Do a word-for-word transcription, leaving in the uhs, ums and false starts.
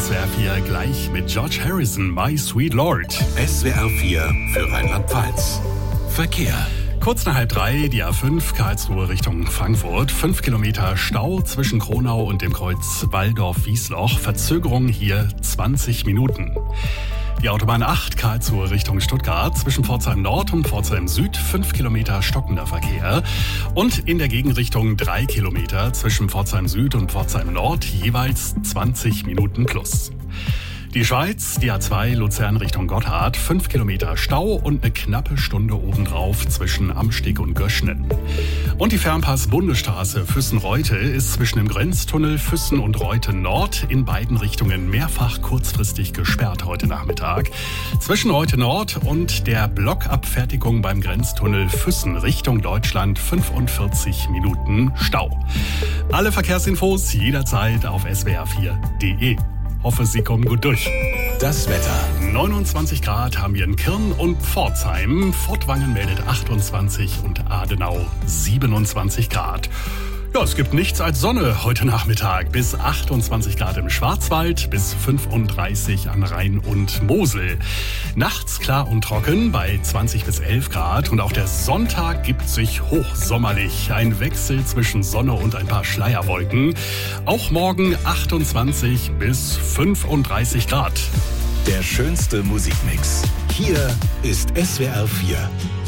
S W R vier gleich mit George Harrison, My Sweet Lord. S W R vier für Rheinland-Pfalz. Verkehr. Kurz nach halb drei, die A fünf, Karlsruhe Richtung Frankfurt. Fünf Kilometer Stau zwischen Kronau und dem Kreuz Walldorf-Wiesloch. Verzögerung hier zwanzig Minuten. Die Autobahn acht, Karlsruhe Richtung Stuttgart. Zwischen Pforzheim Nord und Pforzheim Süd fünf Kilometer stockender Verkehr. Und in der Gegenrichtung drei Kilometer zwischen Pforzheim Süd und Pforzheim Nord jeweils zwanzig Minuten plus. Die Schweiz, die A zwei Luzern Richtung Gotthard, fünf Kilometer Stau und eine knappe Stunde obendrauf zwischen Amstig und Göschnen. Und die Fernpass-Bundesstraße Füssen-Reute ist zwischen dem Grenztunnel Füssen und Reute Nord in beiden Richtungen mehrfach kurzfristig gesperrt heute Nachmittag. Zwischen Reute Nord und der Blockabfertigung beim Grenztunnel Füssen Richtung Deutschland fünfundvierzig Minuten Stau. Alle Verkehrsinfos jederzeit auf s w r vier punkt d e. Hoffe, Sie kommen gut durch. Das Wetter. neunundzwanzig Grad haben wir in Kirn und Pforzheim. Furtwangen meldet achtundzwanzig und Adenau siebenundzwanzig Grad. Ja, es gibt nichts als Sonne heute Nachmittag. Bis achtundzwanzig Grad im Schwarzwald, bis fünfunddreißig an Rhein und Mosel. Nachts klar und trocken bei zwanzig bis elf Grad. Und auch der Sonntag gibt sich hochsommerlich. Ein Wechsel zwischen Sonne und ein paar Schleierwolken. Auch morgen achtundzwanzig bis fünfunddreißig Grad. Der schönste Musikmix. Hier ist S W R vier.